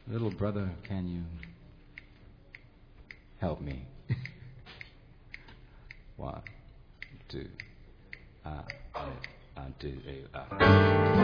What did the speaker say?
Little brother, can you help me? 1, 2, 1, 2, 3.